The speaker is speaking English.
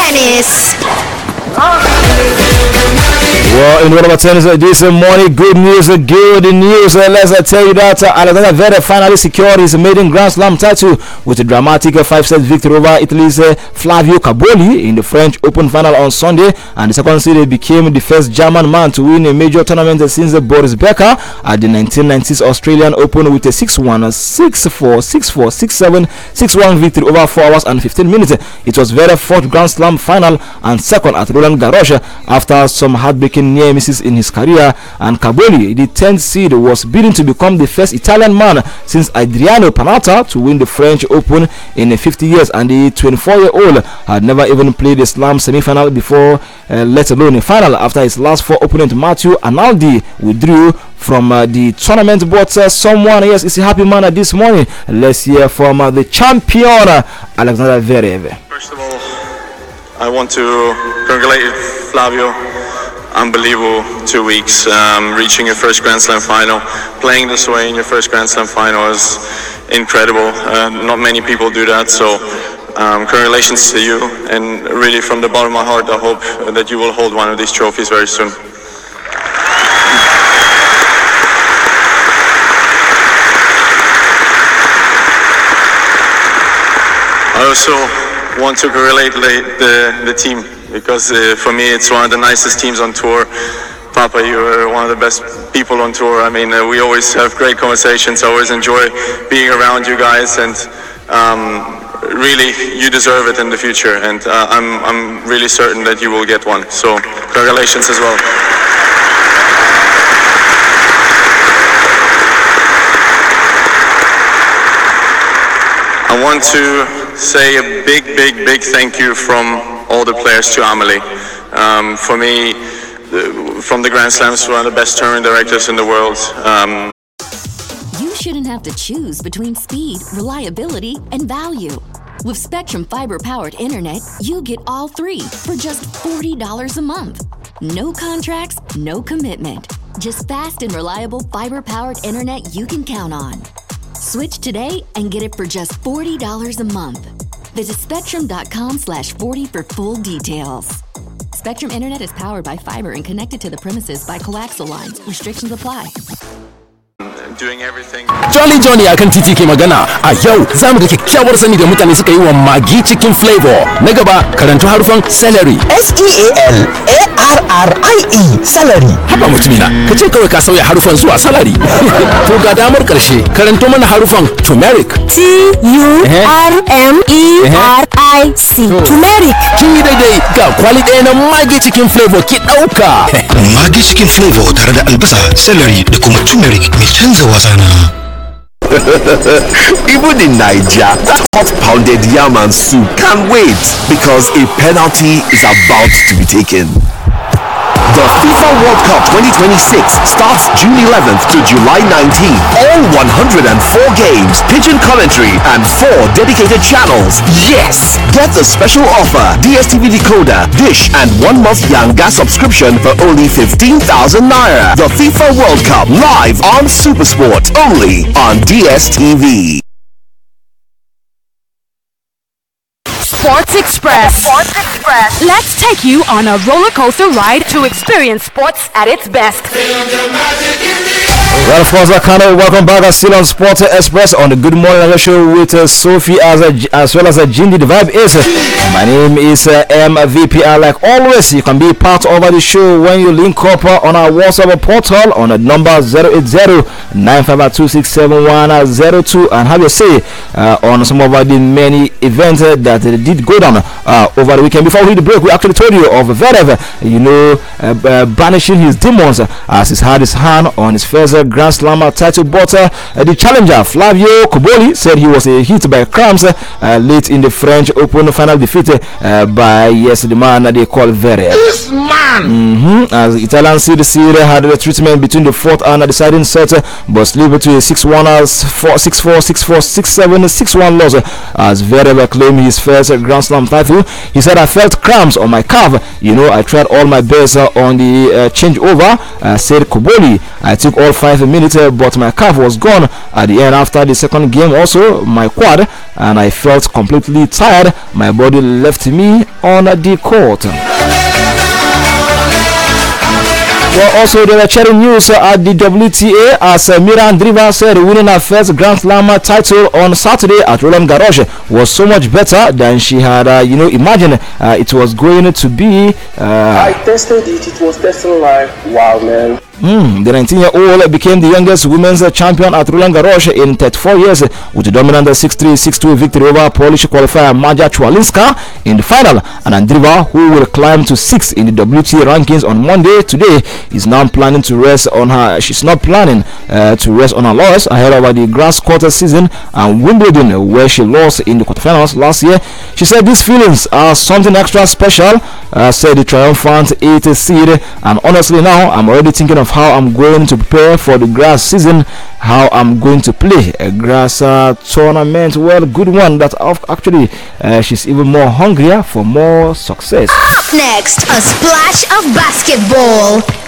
tennis. Well, in one of our tennis this morning, good news. Let's tell you that Alexander Zverev finally secured his maiden Grand Slam title with a dramatic 5-set victory over Italy's Flavio Caboli in the French Open final on Sunday, and the second seed became the first German man to win a major tournament since Boris Becker at the 1990s Australian Open with a 6-1, 6-4, 6-4, 6-7, 6-1 victory over 4 hours and 15 minutes. It was Zverev's fourth Grand Slam final and second at Roland Garros after some heartbreaking near misses in his career, and Caboli, the 10th seed, was bidding to become the first Italian man since Adriano Panatta to win the French Open in 50 years, and the 24-year-old had never even played a Slam semi-final before, let alone a final, after his last 4 opponent Matteo Analdi withdrew from the tournament. But someone, yes, is a happy man this morning. Let's hear from the champion Alexander Zverev. First of all, I want to congratulate Flavio. Unbelievable 2 weeks, reaching your first Grand Slam final, playing this way in your first Grand Slam final is incredible. Not many people do that, so congratulations to you, and really from the bottom of my heart I hope that you will hold one of these trophies very soon. I also want to congratulate the team, because for me it's one of the nicest teams on tour. Papa, you're one of the best people on tour. I mean, we always have great conversations. I always enjoy being around you guys, and really, you deserve it in the future, and I'm really certain that you will get one. So, congratulations as well. I want to say a big thank you from all the players to Amelie. For me, from the Grand Slams, one of the best tournament directors in the world. You shouldn't have to choose between speed, reliability, and value. With Spectrum Fiber-powered internet, you get all three for just $40 a month. No contracts, no commitment. Just fast and reliable fiber-powered internet you can count on. Switch today and get it for just $40 a month. Visit spectrum.com/40 for full details. Spectrum Internet is powered by fiber and connected to the premises by coaxial lines. Restrictions apply. Doing everything. Johnny akan titi ke magana. A yau za mu da kyakkyawar sani da mutane suka yi wa Maggi Chicken Flavor. Na gaba, karanto harufan celery. S-E-A-L-A-R-R-I-E celery. Haba mutumina, ka ce kawai ka sauya harufan zuwa salary. To ga damar karshe, karanto mana harufan turmeric. T-U-R-M-E-R-I-C. Turmeric. Kin yi daidai, ga kwali ɗaya na Maggi Chicken Flavor ki ɗauka. Maggi Chicken Flavor tare da albasa, celery da kuma turmeric mai canza wasana. Even in Nigeria, that hot pounded yam and soup can't wait because a penalty is about to be taken. The FIFA World Cup 2026 starts June 11th to July 19th. All 104 games, pigeon commentary, and 4 dedicated channels. Yes! Get the special offer, DSTV decoder, dish, and 1 month Yanga subscription for only 15,000 naira. The FIFA World Cup live on Supersport, only on DSTV. Sports Express. Let's take you on a roller coaster ride to experience sports at its best. Well, of course, welcome back. Still on Sports Express on the Good Morning Show with Sophie as well as Jindy. The vibe is my name is MVP. Like always, you can be part of the show when you link up on our WhatsApp portal on the number 080-952-67102 and have your say on some of the many events that did go down over the weekend. Before we hit the break, we actually told you of Zverev, banishing his demons as he's had his hand on his first Grand Slam title, but the challenger Flavio Caboli said he was hit by cramps late in the French Open final, defeated by the man they call Zverev. This man! As Italian CDC had a treatment between the fourth and the deciding set, but slipped to a 6-1, 6-4, 6-4, 6-7, 6-1 loss as Zverev claimed his first Grand Slam title. He said, I felt cramps on my calf. I tried all my best on the changeover, said Caboli. I took all 5 45 minutes, but my calf was gone at the end after the second game. Also, my quad, and I felt completely tired. My body left me on the court. Well, also there were exciting news at the WTA as Mira Andreeva said winning her first Grand Slam title on Saturday at Roland Garros was so much better than she had imagined it was going to be. I tested it. It was testing like, wow, man. The 19-year-old became the youngest women's champion at Roland Garros in 34 years with a dominant 6-3, 6-2 victory over Polish qualifier Maja Chwalinska in the final. And Andreeva, who will climb to 6th in the WTA rankings on Monday today, is now planning to rest on her. She's not planning to rest on her loss ahead of the grass court season and Wimbledon, where she lost in the quarterfinals last year. She said these feelings are something extra special, said the triumphant 8th seed, and honestly now I'm already thinking of how I'm going to prepare for the grass season, how I'm going to play a grass tournament. Well, good one. That actually she's even more hungrier for more success. Up next, a splash of basketball.